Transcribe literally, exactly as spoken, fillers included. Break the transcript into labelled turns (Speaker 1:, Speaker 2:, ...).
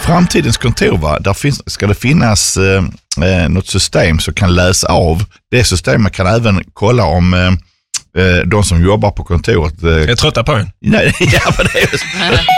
Speaker 1: framtidens kontor, va? Där finns, ska det finnas eh, något system som kan läsa av. Det systemet kan även kolla om eh, de som jobbar på kontoret. Eh,
Speaker 2: jag är trötta på en.
Speaker 1: Nej, ja, men det är